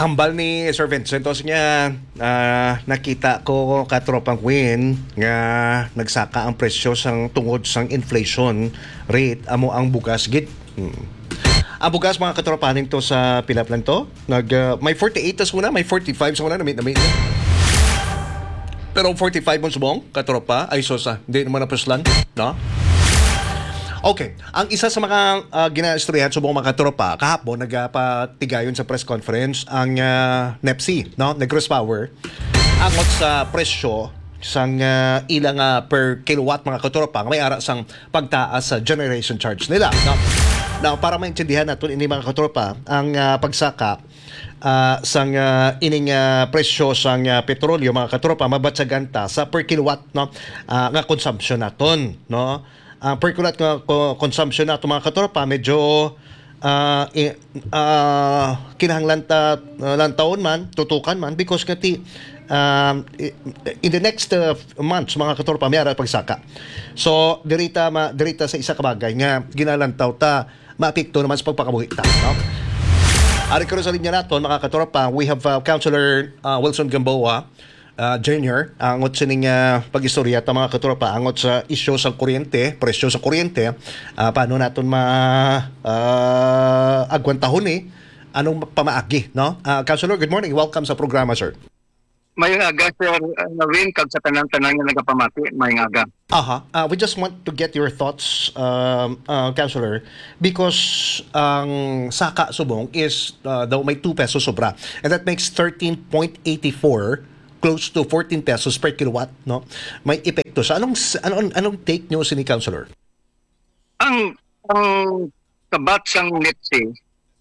Hambal ni Sir Vincent o niya nakita ko katropang Queen nga nagsaka ang presyo sang tungod sang inflation rate amo ang bugas gid. Ang bugas mga katropaning to sa pilap lang to. May 48 tas muna, may 45 sa muna na may. Pero 45 mo subong katropa ay sosa. Hindi naman napaslan, no? Okay, ang isa sa mga ginaistoryahan subong mga tropa kahapon nagpatigayon sa press conference ang NEPC, no? Negros Power angot sa presyo sang ilang per kilowatt mga katropa may ara sang pagtaas sa generation charge nila, no? Now, para maintindihan natin ini mga katropa ang pagsaka sang ining presyo sang petrolyo mga katropa mabatsaganta sa per kilowatt, no? Nga consumption naton, no? Per kilowatt consumption nato mga katropa medyo kinahanglan taon man tutukan man because kati in the next months mga katropa may ara pagsaka. So dirita sa isa ka bagay nga ginalantaw ta maapekto naman sa pagpakabuhi ta, no? Ari karon sa linya naton mga katropa, we have Councilor Wilson Gamboa Jr. Angot sa ning pag-istorya ta mga katropa angot sa isyu sa kuryente, presyo sa kuryente, paano naton agwantahon anong pamaagi, no? Councilor, good morning. Welcome sa programa, sir. Mayong aga, Sir Win, kag sa tanan-tanan nga nagapamati, mayong aga. We just want to get your thoughts, Councilor, because ang saka subong is daw may 2 pesos sobra. And that makes 13.84, close to 14 pesos per kilowatt, no? May epekto sa anong take nyo ni Councilor? Ang kabat sang NEPC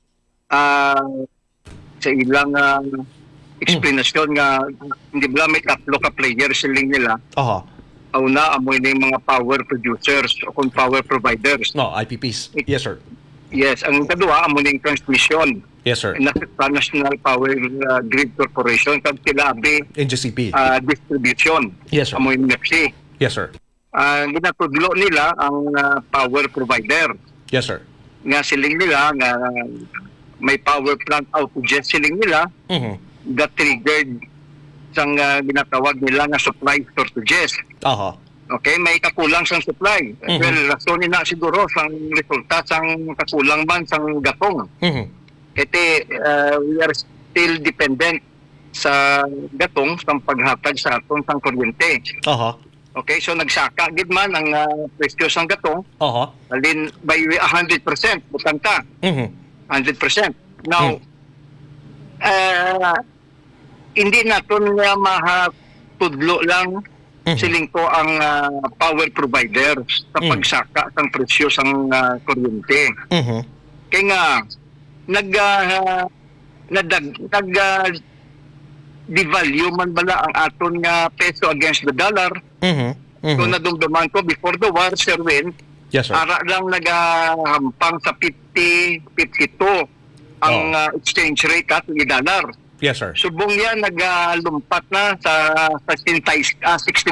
sa ilang explanation nga hindi ba may tatlo ka players siling nila. Una amoy na yung mga power producers o kung power providers. No, IPPs. Yes, sir. Yes, ang kadua amoy na yung transmission. Yes, sir. National Power Grid Corporation kag silabi NGCP. Distribution. Yes, sir. Amoy NEPC. Yes, sir. Ginatudlo nila ang power provider. Yes, sir. Nga siling nila nga may power plant outages siling nila. Got triggered sang ginatawag nila nga supply shortages. Okay, may kakulang sang supply. Well, rason na siguro sang resulta sang kakulang man sang gatong. Ete, we are still dependent sa gatong sang paghatag sa aton sang kuryente. Okay, so nagsaka gid man ang presyo sang gatong. Alin by 100% butang ta. 100%. Now, hindi naton nga mahatudlo lang siling ko ang power provider sa pagsaka sang presyo sang kuryente. Kaya nga devalue man bala ang aton nga peso against the dollar. So nadumduman ko before the war, Sir Win, yes, sir. Ara lang nagahampang sa 52 ang exchange rate at dollar. Yes, sir. Subong yan naglumpat na sa 63.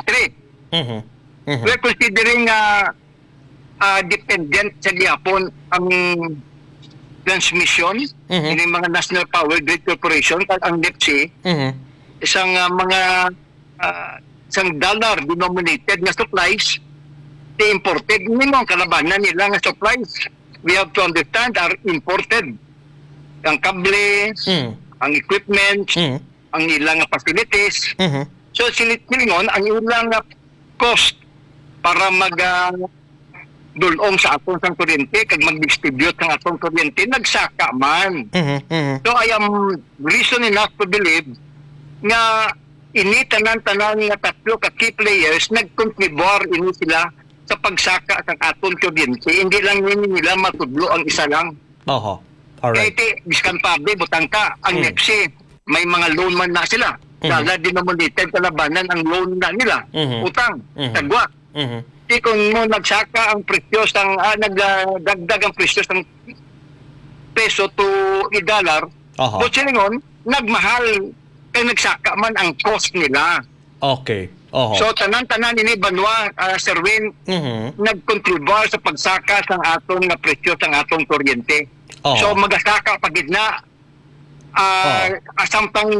We're considering dependent sa gihapon ang transmission ng mga National Power Grid Corporation at ang NEPC isang mga isang dollar denominated na supplies they imported. Nino ang kalabanan nila nga supplies we have to understand are imported. Ang kable, ang equipment, ang ilang facilities. So silingon ang ilang cost para dulong sa atong sang kuryente kag mag-distribute ng atong kuryente nagsaka man. So I am reason enough to believe nga ini tanan-tanan nga tatlo ka key players nagkontribute ini sila sa pagsaka sa atong kuryente. Hindi lang nila matudlo ang isa lang. Alright. Kaya diskantable, butang ka, ang NEPC, may mga loan man na sila. Dala denominated kalabanan ang loan na nila. Utang, tagwa. Kung mo nagsaka ang presyo sang nagdagdag ang presyo sang peso to $1, but silingon, nagmahal kaya nagsaka man ang cost nila. Okay. So tanan-tanan ini banwa Sir Win, nagkontribute sa pagsaka sang atong presyo sang atong kuryente. So magasaka pagid na asam pang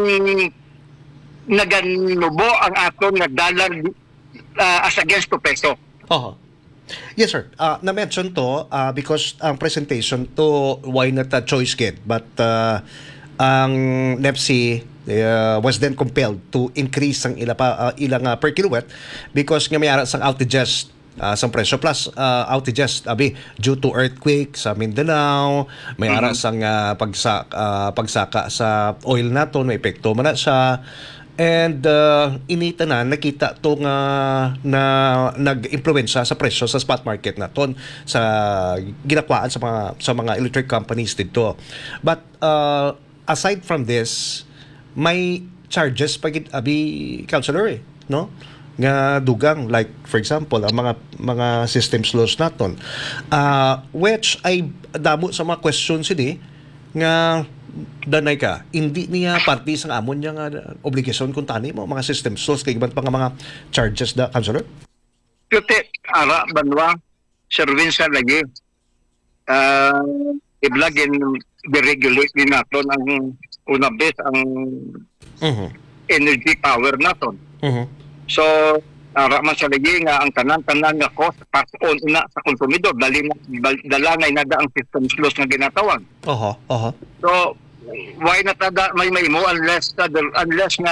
naganubo ang aton nga dollar as against to peso. Yes, sir. Na-mention to because ang presentation to why not a choice kit, but ang NEPC was then compelled to increase ang ilang per kilowatt because nga may aras ang outages sa presyo plus outages due to earthquake sa Mindanao, may aras ang pagsaka sa oil naton, may epekto man na siya. And inita na nakita to nga na nag-impluwensya sa presyo sa spot market naton sa ginakwaan sa mga electric companies dito. But aside from this, may charges pagit councilor no? Nga dugang, like for example ang mga systems laws naton, which ay damo sa mga questions ini nga danay ka, hindi niya parte sa amon niya nga obligasyon kung tani mo mga system laws kay iban pa nga mga charges da councilor. Kute ara banwa service sa lagi iblagin deregulate din naton ang una best ang energy power naton. So ara man sa lagi nga ang tanan-tanan nga cost pass on na sa konsumidor dala na inada ang system laws nga ginatawag. So why not may mo unless nga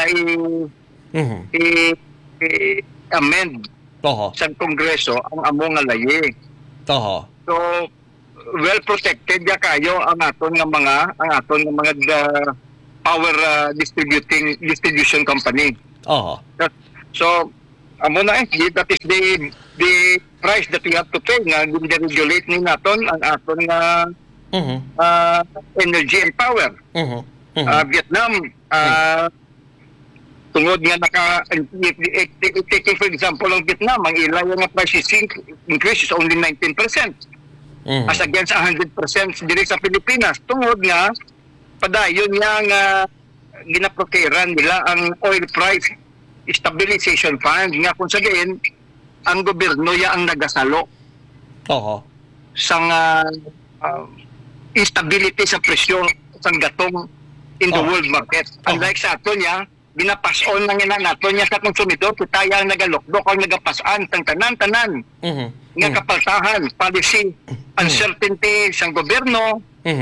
amend sa Kongreso ang among nga layi. So well protected ya kayo ang aton nga mga power distribution company. So amo na that is the price that we have to pay nga regulate ni naton ang aton nga energy and power. Vietnam tungod nga taking for example ang Vietnam, ang ilang nga price increase is only 19% as against 100% diri sa Pilipinas. Tungod nga padayon nga nga ginaprokiran nila ang oil price stabilization fund nga kung sa gayon ang gobyerno ya ang nagasalo sa instability sa presyo sa gatong in the world market. Unlike sa aton niya, ginapass on lang yan nato niya sa konsumidor, kitaya ang nagalokdok ang nagapasan ng tanan-tanan nga kapaltahan, policy, uncertainty sa gobyerno,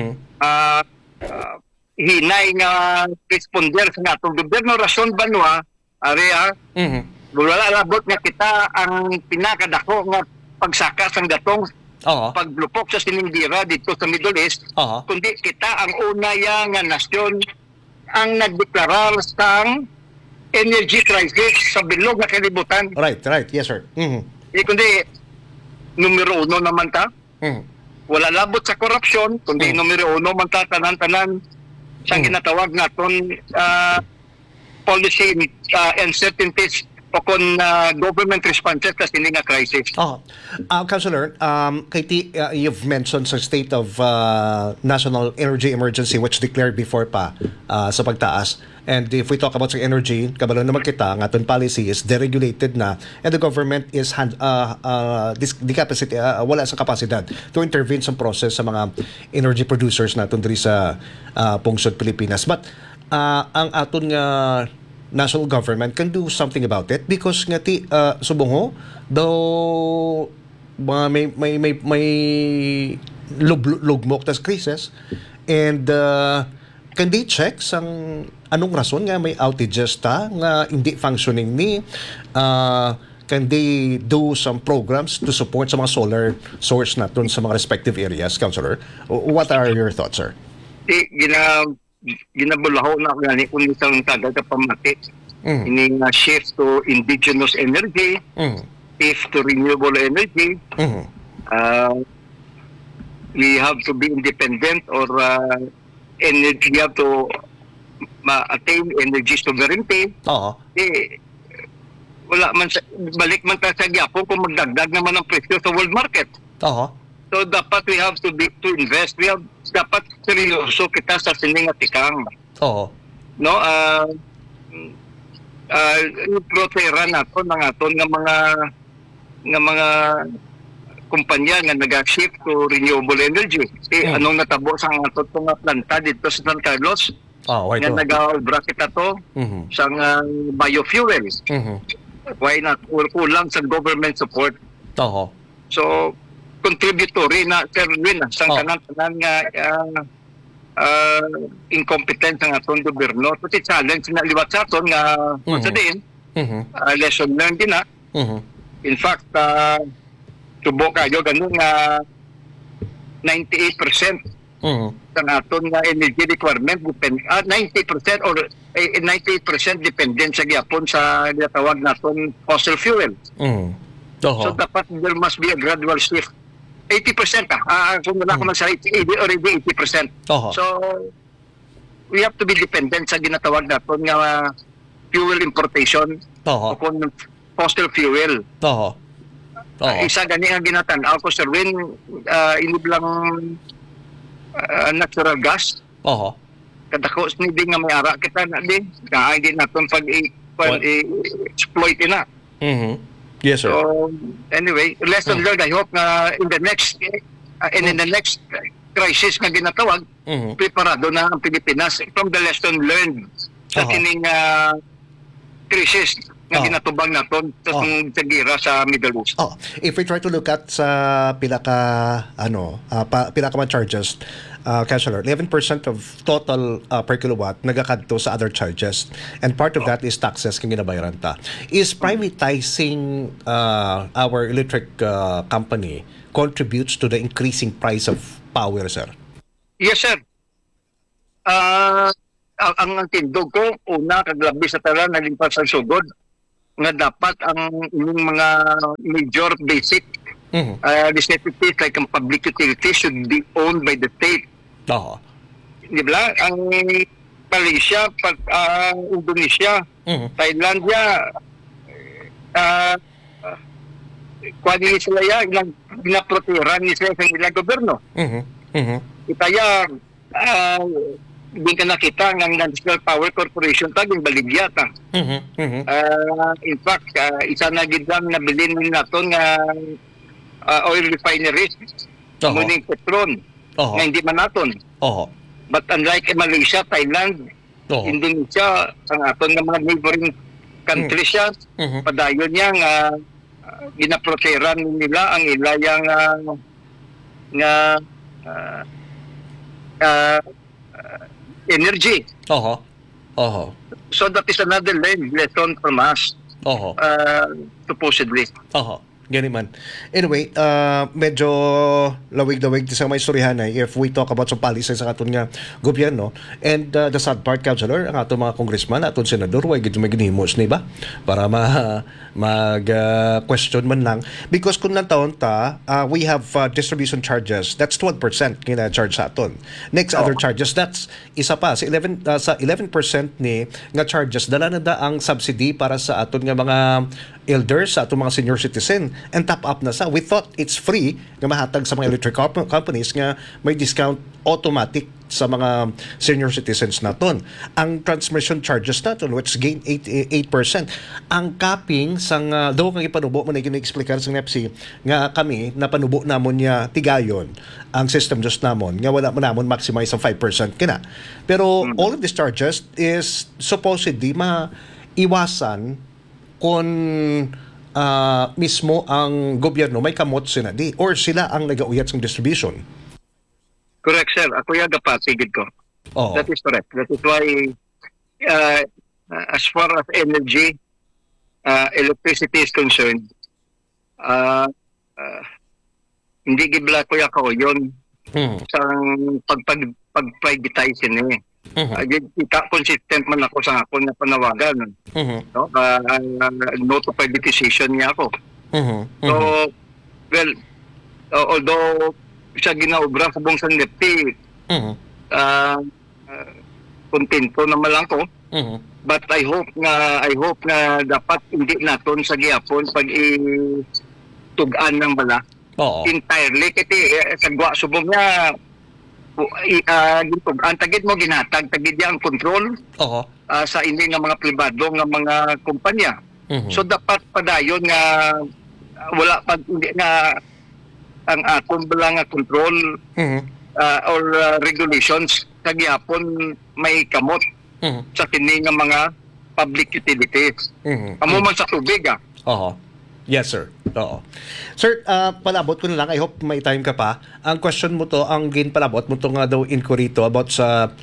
hinay nga responder sa natong gobyerno, rason banwa, area, wala labot nga kita ang pinakadako nga pagsaka sa gatong paglupok sa sinindira dito sa Middle East, kundi kita ang una nga nasyon ang nagdeklarar sang energy crisis sa bilog na kalibutan. Right, yes sir. Kundi numero uno naman ta. Wala labot sa korupsyon, kundi numero uno man ta tanan-tanan sa ginatawag naton policy uncertainties o kung government responses sa sini nga crisis. Councilor, you've mentioned sa state of national energy emergency which declared before pa sa pagtaas. And if we talk about sa energy, kabalo naman kita, ang aton policy is deregulated na and the government is wala sa kapasidad to intervene sa process sa mga energy producers naton diri sa pungsod Pilipinas. But ang aton nga national government can do something about it because nga subong though may lugmok tas krisis and can they check sang anong rason nga may outages nga hindi functioning ni can they do some programs to support sa mga solar source naton sa mga respective areas, Councilor? What are your thoughts, sir? Ginabulaho na gani kung isang tagal ka pamati. Ini nga shift to indigenous energy, shift to renewable energy. We have to be independent or energy, we have to attain energy sovereignty. Wala man balik man ta sa gyapon kung magdagdag naman ang presyo sa world market. So dapat we have to invest. We have dapat seryoso kita sa siningatikang. No, protera nato ng aton nga mga kumpanya nga nag-shift to renewable energy. Anong natabo sa aton nga planta dito sa San Carlos? Why nga to? nag-obra kita to sa biofuel. Why not? Kulang sa government support. Oo. So, contributory na, Sir Win, sa tanan nga incompetent ang atong gobyerno. Ito challenge na liwat sa aton nga sa din, lesson learned din na. In fact, tubo kayo ganun nga 98% sa aton nga energy requirement 90% or 98% dependent sa gyapon sa ginatawag naton fossil fuel. So dapat there must be a gradual shift. 80% kung wala ko man sa already 80%. So we have to be dependent sa ginatawag naton nga fuel importation o kung fossil fuel. Isa gani ang ginatanaw ko, Sir Win, iniblang natural gas. Kadako ni di nga may ara kita na di. Kaya di naton pag-exploit na. Yes, sir. So anyway, lesson learned. I hope na in the next crisis na ginatawag, preparado na ang Pilipinas from the lesson learned sa kining crisis na ginatubang naton sa gira sa Middle East. If we try to look at sa pila ka man charges, Councilor, 11% of total per kilowatt nagakadto sa other charges, and part of that is taxes kung ginabayaran ta. Is privatizing our electric company contributes to the increasing price of power, sir? Yes, sir. Ang tindog ko, una, kaglabi sa talan, nalimpas sa sugod, nga dapat ang mga major basic necessities like ang public utilities should be owned by the state. Di ba? Ang Malaysia, Indonesia, Thailandia, kwani sila yan, ginaproteran sila sa ilang gobyerno. Itaya, hindi ka nakita ng National Power Corporation taging baligya ta. In fact, isa na gid lang nabilin naton nga oil refineries, muning Petron, na hindi man naton. But unlike Malaysia, Thailand, Indonesia, ang aton nga mga neighboring countries siya, padayon niya nga ginaproteran nila ang ilayang energy. So that is another lesson from us. Supposedly. Gani man. Anyway, medyo lawig-lawig sa may istoryahan if we talk about sa policy sa aton nga gobyerno, and the sad part, Councilor, ang aton mga congressman, aton senador, way gid may ginhimos ni ba para question man lang, because kung nang taon ta, we have distribution charges, that's 12% kina charge sa aton. Next other charges, that's isa pa sa 11% ni nga charges dala na da ang subsidy para sa aton nga mga elders, sa aton mga senior citizen, and top up na sa. We thought it's free nga mahatag sa mga electric companies nga may discount automatic sa mga senior citizens naton. Ang transmission charges naton, which gain 8%. Ang capping sang daw kang ipanubo mo na gina-explicar sa NEPSI nga kami napanubo namon niya tigayon ang system just namon nga wala mo namon maximize ang 5% kina. Pero all of these charges is supposedly maiwasan kung mismo ang gobyerno may kamot sila di or sila ang nagauyat sa distribution. Correct, sir. Ako yung agapasigid ko. That is correct. That is why as far as energy, electricity is concerned, hindi gibla ko yun sa pag-privatize niya. Consistent man ako sa ako na panawagan. No to privatization niya ako. So, well, although siya ginaobra sa buong Sanlipti, kontento naman lang ko. But I hope na dapat hindi naton sa gihapon pag tugan ng bala. Entirely kasi sa gwa subong nga ang tagid mo ginatag tagid ang control sa hindi nga mga pribado nga mga kumpanya. So dapat padayon nga wala pa hindi nga ang akong bala nga control or regulations nagyapon may kamot sa kini nga mga public utilities. Amo man sa tubig Oo. Yes, sir. Oo. Sir, palabot ko na lang. I hope may time ka pa. Ang question mo to, ang ginpalabot mo to nga daw inquiry to about sa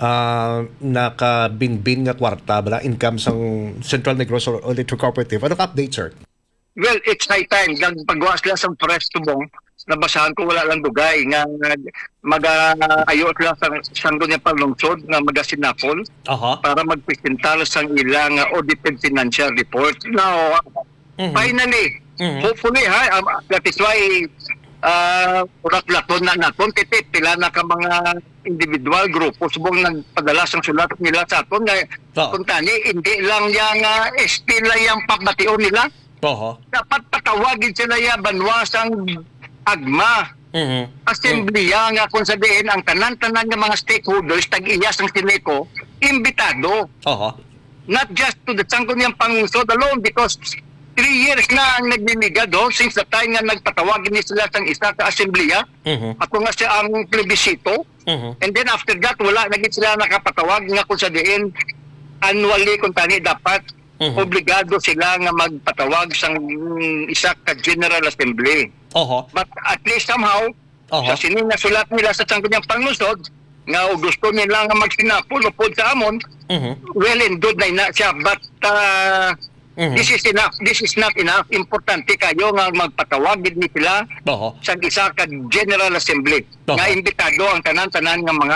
nakabinbin nga kwarta bala income sang Central Negros Electric Cooperative. Ano ka update, sir? Well, it's high time. Paggawa sila sa press tubong, nabasahan ko wala lang dugay nga mag-ayo sila sa sanggo niya panlungsod nga magasinapol para magpresentar sa ilang audited financial report. Now, finally, hopefully, that is why ulat-laton na naton, titip, pila na ka mga individual grupo subong nagpadala sang sulat nila sa aton nga kung tani, hindi lang yung estila yung pagbatio nila. Dapat patawagin sila yung banwasang agma. Assembleya nga kung sabihin ang tanan-tanan ng mga stakeholders tag-iyas ng Sineco, imbitado. Not just to the sangko niyang pangungsod alone because 3 years na ang nagniniga doon since the time nga nagpatawagin ni sila sang isa ka assembleya. Ako nga siya ang plebisito. And then after that, wala naging sila nakapatawag nga kung sabihin annually kung tani dapat obligado sila nga magpatawag sang isa ka General Assembly. But at least somehow, sa sining na sulat nila sa sangko niyang panglusod, nga gusto nila nga magsinapol upod sa amon, well and good na siya. But this is enough. This is not enough. Importante kayo nga magpatawag ni sila sa isa ka General Assembly. Nga imbitado ang tanan-tanan nga mga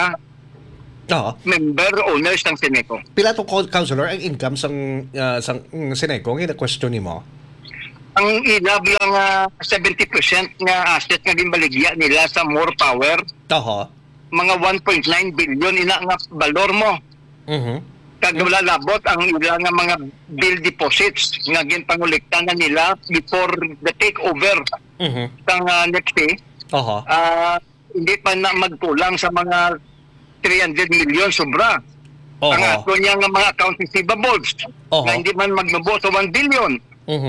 member owners ng Sineco. Pila to councilor ang income sang Sineco nga question nimo? Ang ilab lang 70% nga asset nga ginbaligya nila sa more power. Mga 1.9 billion ina nga balor mo. Kag wala labot ang ilang nga mga bill deposits nga ginpangolekta na nila before the takeover sang next day. Hindi pa na magkulang sa mga 300 million sobra. Ang ato niya nga mga account receivables na hindi man magnubo sa 1 billion.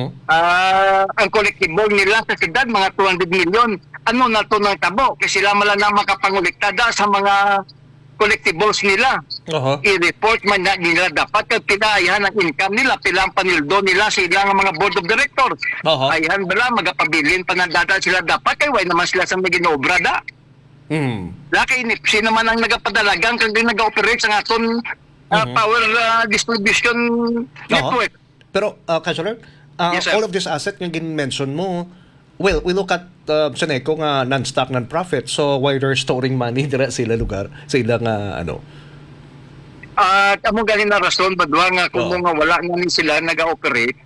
Ang collectible nila sa siyudad mga 200 million. Ano na to ng tabo? Kasi sila mala na makapangolektada sa mga collectibles nila. I-report man na nila dapat kag pinayahan ang income nila, pilang panildo nila sa ilang mga board of directors. Ayan bala, magapabilin pa na data sila dapat kay way naman sila sa ginobra da. Laki inipsi naman ang nagapadalagan kag din nag-operate sa aton power distribution network. Pero, Councilor, yes, all of this asset nga gin-mention mo, well, we look at Sineco nga non-stock, non-profit. So, why they're storing money dira sa ilang lugar, sa ilang ano? Among galing na rason, badwa nga kung nga wala na ni sila nag-operate,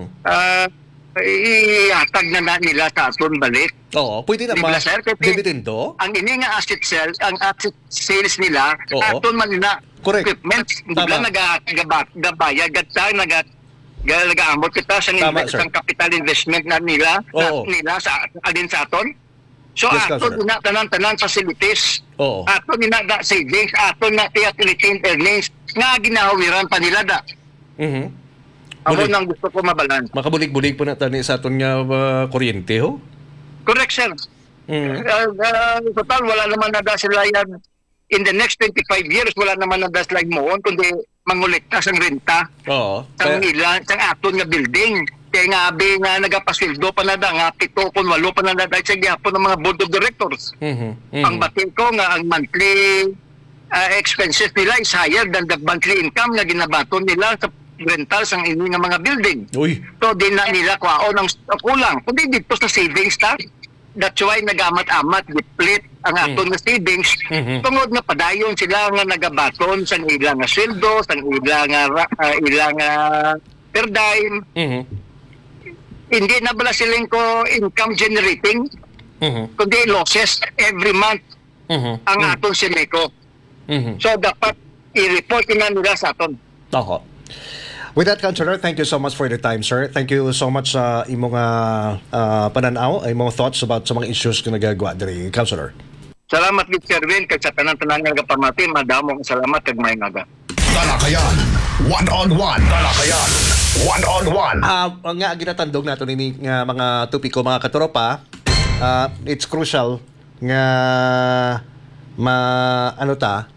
ihatag na nila sa aton balik. Pwede naman dividendo. Ang ini nga asset sales nila, aton man na equipment, bigla nagabayad, nag-aamot kita sa capital investment na nila, nila sa alin sa aton. So aton na tanan-tanan facilities, aton na savings, aton na retained earnings nga ginahawiran pa nila da. Ako nang gusto ko mabalan. Makabulig-bulig po na tani sa aton nga kuryente ho? Correct, sir. Total, wala naman na sila yan. In the next 25 years, wala naman na sila moon, kundi mangulekta sang renta. Sang aton nga building. Kaya nga abi nga nagapasildo pa na nga 7 kung 8 pa na sa gyapon ng mga board of directors. Ang batin ko nga ang monthly expenses nila is higher than the monthly income nga ginabaton nila sa rental sang ini nga mga building. So di na nila kwaon ang kulang. Kundi dito sa savings tax. That's why nagamat-amat deplet ang aton nga savings. Tungod nga padayon sila nga nagabaton sang ilang nga sweldo, sang ilang per dime. Hindi na bala silang ko income generating, kundi losses every month ang aton Sineco. So dapat i-report na nila sa aton. With that, Councilor, thank you so much for the time, sir. Thank you so much sa imong pananaw, imong thoughts about sa mga issues na nagagawa diri, Councilor. Salamat gid Sir Vin kag sa tanan-tanan nga kapamati, madamo salamat kag maayong aga. Talakayan, one-on-one. Talakayan, one-on-one. Nga ginatandog nato ini nga mga topiko mga katropa, it's crucial nga ano ta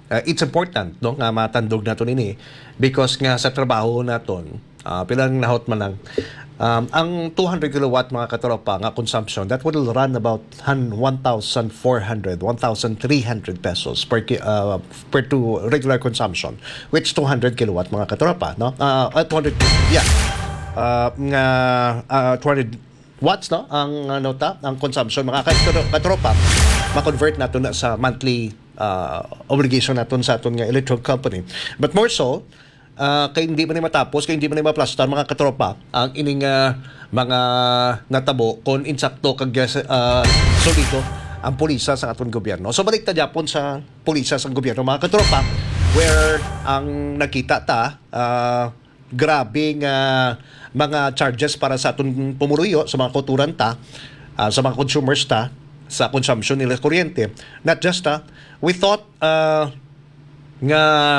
it's important no nga matandog naton ini because nga sa trabaho naton pilang nahot man lang ang 200 kilowatt mga katropa nga consumption that will run about 1,400 1,300 pesos per to regular consumption which 200 kilowatt mga katropa no 200 nga 200 watts no ang ang consumption mga katropa ma-convert nato na sa monthly obligation naton sa aton nga electric company. But more so kay hindi man matapos, kay hindi man maplastar mga katropa ang ining mga natabo kung insakto kag solido ang pulisa sa aton gobyerno. So balik ta gyapon sa pulisa sa gobyerno mga katropa where ang nakita ta grabe nga mga charges para sa aton pumuruyo sa mga kuturan ta sa mga consumers ta sa consumption nila kuryente. Not just we thought nga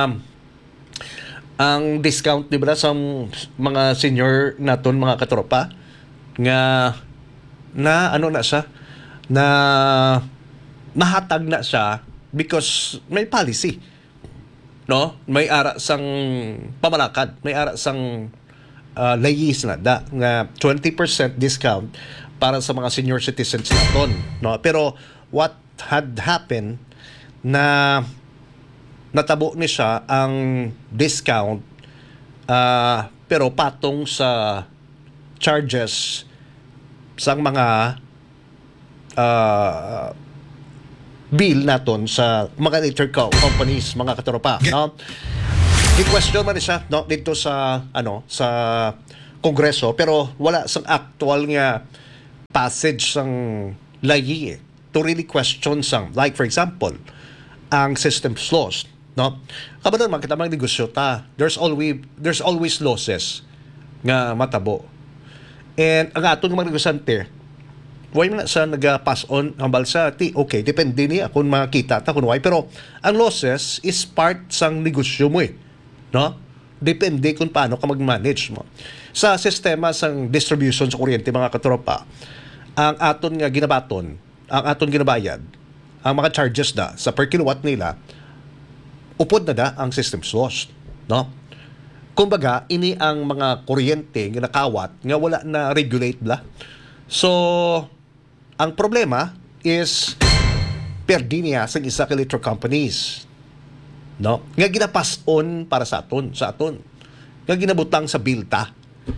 ang discount di ba sa mga senior naton mga katropa nga na ano na siya na nahatag na siya because may policy no may ara sang pamalakad may ara sang layis na da nga 20% discount para sa mga senior citizens naton no pero what had happened na natabo ni siya ang discount pero patong sa charges sang mga bill naton sa mga electric companies mga katropa no i-question man siya no dito sa sa Kongreso pero wala sang actual nga passage sang layi to really question sang like for example ang systems laws no kabanon makita mang negosyo ta there's always losses nga matabo and ang aton mga negosyante why man sa naga-pass on ang balsa okay depende ni kung makita ta kun why pero ang losses is part sang negosyo mo no depende kung paano ka mag-manage mo sa sistema sang distribution sa kuryente mga katropa ang aton nga ginabaton ang aton ginabayad ang mga charges da sa per kilowatt nila upod na da ang systems loss no kumbaga ini ang mga kuryente nga nakawat nga wala na regulate bla so ang problema is perdi niya sa isa ka electric companies no nga ginapass on para sa aton nga ginabutang sa bilta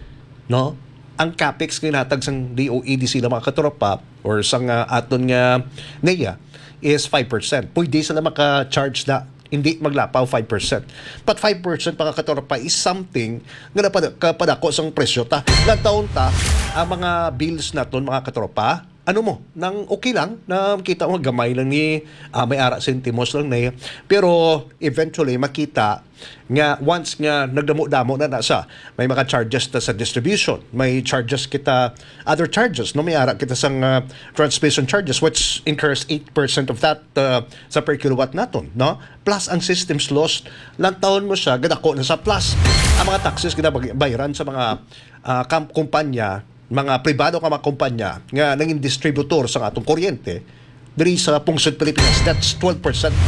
no ang capex nga natag sang DOED sila mga katropa or sang aton nga NEA is 5%. Pwede sila maka-charge na hindi maglapaw 5%. But 5% mga katropa is something nga napadako sang presyo ta. Lang taon ta ang mga bills naton mga katropa ano mo, nang okay lang, na makita mo gamay lang ni may ara sentimos lang na pero eventually makita nga once nga nagdamo-damo na sa may mga charges ta sa distribution, may charges kita, other charges, no may ara kita sang transmission charges which incurs 8% of that sa per kilowatt naton, no? Plus ang systems loss, lang taon mo siya, gadako na sa plus ang mga taxes ginabayaran sa mga kumpanya mga pribado ka mga kumpanya nga naging distributor sa atong kuryente diri sa Pungsod Pilipinas, that's 12%.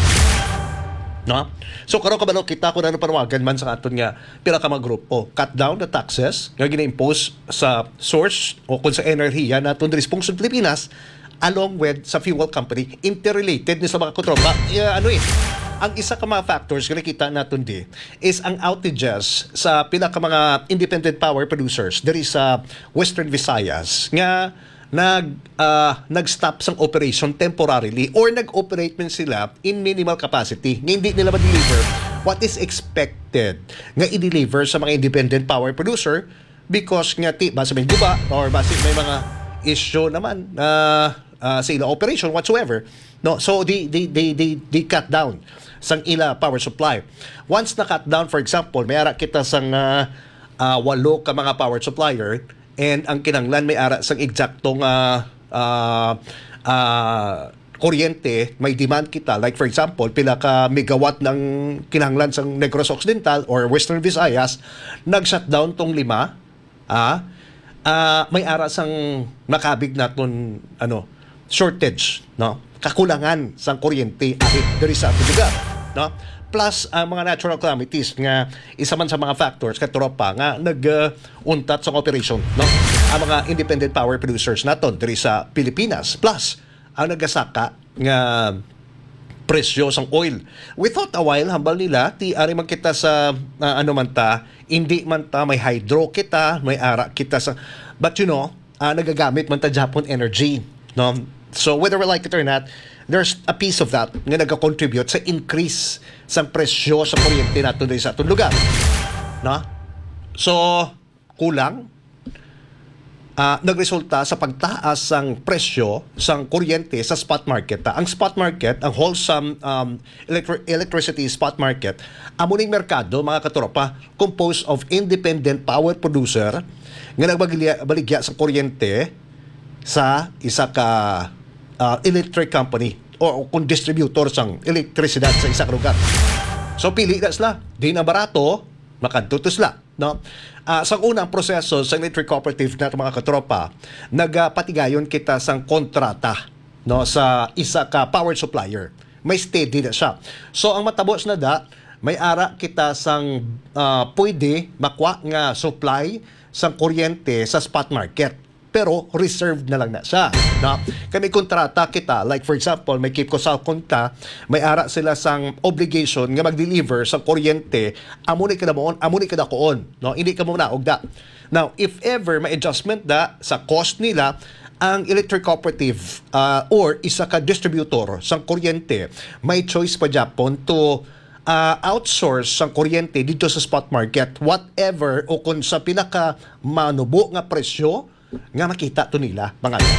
No? So karon kabalo kita ko na panawagan man sa aton nga pila ka mga grupo, cut down the taxes nga gina-impose sa source o kung sa enerhiya naton diri sa Pungsod Pilipinas along with sa fuel company interrelated ni sa mga katropa ang isa ka mga factors nga nakita naton di is ang outages sa pila ka mga independent power producers diri sa Western Visayas nga nag-stop sang operation temporarily or nag-operate man sila in minimal capacity nga hindi nila ma-deliver what is expected nga i-deliver sa mga independent power producer because nga base may guba or base may mga issue naman sa ila operation whatsoever no so they cut down sang ila power supply. Once na cut down, for example, may ara kita sang 8 ka mga power supplier and ang kinanglan may ara sang eksaktong kuryente, may demand kita. Like for example, pila ka megawatt ng kinanglan sang Negros Occidental or Western Visayas, nag-shutdown tong 5. May ara sang nakabig naton shortage, no? Kakulangan sang kuryente diri sa ating lugar. no? Plus ang mga natural calamities nga isa man sa mga factors katropa nga nag-untat sa operation, no? Ang mga independent power producers naton diri sa Pilipinas, plus ang nagasaka nga presyo sang oil. We thought a while hambal nila ti ari man kita sa ano man ta, hindi man ta may hydro kita, may ara kita sa, but nagagamit man ta Japan energy, no? So whether we like it or not, there's a piece of that nga nag-contribute sa increase sa presyo sa kuryente nato sa atong lugar, no? So kulang nagresulta sa pagtaas sang presyo sang kuryente sa spot market. Ang spot market, ang wholesome electricity spot market, amo ning merkado mga katropa composed of independent power producer nga nagbaligya sa kuryente sa isa ka electric company o kung distributor sang elektrisidad sa isa ka lugar. So pili na sila, di na barato, makadto sila, no? Sa unang proseso sa electric cooperative na mga katropa, nagpatigayon kita sang kontrata, no, sa isa ka power supplier. May steady na siya. So ang matabos na may ara kita sang pwede makwa nga supply sang kuryente sa spot market. Pero reserved na lang na siya, no? Kami kontrata kita, like for example, may Cape Cosal konta, may ara sila sang obligation nga mag-deliver sa kuryente amo ni kada moon, amo ni kada koon, no? Hindi ka mo naogda. Now, if ever may adjustment sa cost nila, ang electric cooperative or isa ka distributor sang kuryente, may choice pa Japon to outsource sang kuryente dito sa spot market, whatever o kung sa pinaka manubo nga presyo nga makita to nila mga